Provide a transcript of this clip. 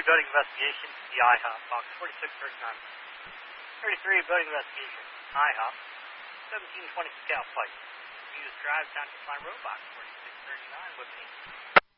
building investigation, the IHOP, box 4639. 33 building investigation, IHOP, 1720 Scout Pike. Use drive down to my road, box 4639 with me.